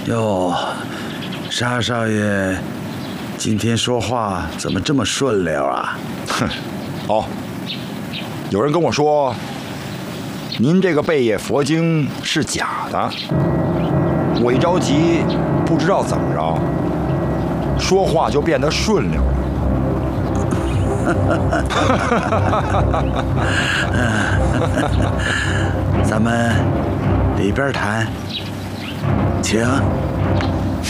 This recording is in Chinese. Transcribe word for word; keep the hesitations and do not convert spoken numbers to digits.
哟，沙少爷，今天说话怎么这么顺溜啊？ 哼，哦，有人跟我说，您这个贝叶佛经是假的。我一着急，不知道怎么着，说话就变得顺溜了。 咱们里边谈，请。